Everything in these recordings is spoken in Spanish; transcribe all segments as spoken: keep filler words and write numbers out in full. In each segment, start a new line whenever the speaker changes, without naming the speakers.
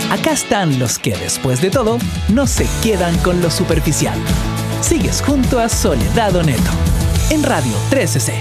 Acá están los que, después de todo, no se quedan con lo superficial. Sigues junto a Soledad Oneto, en Radio trece C.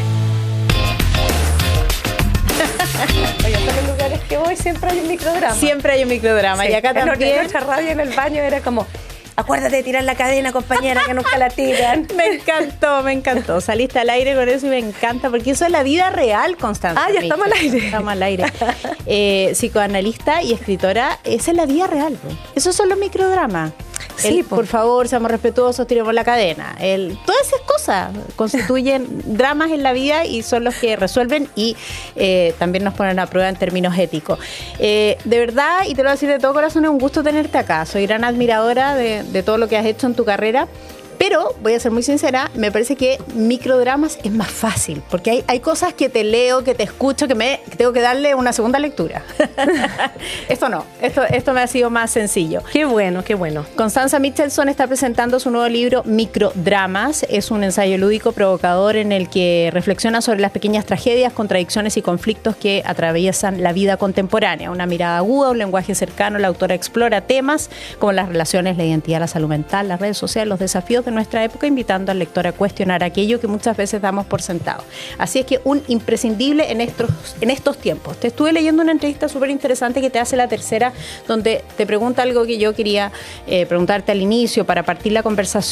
Oye, en los lugares que voy siempre hay un microdrama.
Siempre hay un microdrama.
Sí,
y acá también.
En nuestra radio en el baño era como... Acuérdate de tirar la cadena, compañera, que nunca la tiran.
Me encantó, me encantó. Saliste al aire con eso y me encanta, porque eso es la vida real, Constanza.
Ah, ya estamos al aire.
Estamos al aire. Eh, psicoanalista y escritora, esa es la vida real. ¿No? Esos son los microdramas.
Sí,
el, por favor, seamos respetuosos, tiremos la cadena. El, todas esas cosas constituyen dramas en la vida y son los que resuelven y eh, también nos ponen a prueba en términos éticos. Eh, de verdad, y te lo voy a decir de todo corazón, es un gusto tenerte acá. Soy gran admiradora de, de todo lo que has hecho en tu carrera. Pero, voy a ser muy sincera, me parece que microdramas es más fácil, porque hay, hay cosas que te leo, que te escucho, que me que tengo que darle una segunda lectura. Esto no, esto, esto me ha sido más sencillo.
Qué bueno, qué bueno.
Constanza Michelson está presentando su nuevo libro, Microdramas. Es un ensayo lúdico provocador en el que reflexiona sobre las pequeñas tragedias, contradicciones y conflictos que atraviesan la vida contemporánea. Una mirada aguda, un lenguaje cercano, la autora explora temas como las relaciones, la identidad, la salud mental, las redes sociales, los desafíos de nuestra época, invitando al lector a cuestionar aquello que muchas veces damos por sentado. Así es que un imprescindible en estos, en estos tiempos. Te estuve leyendo una entrevista súper interesante que te hace La Tercera, donde te pregunta algo que yo quería eh, preguntarte al inicio para partir la conversación.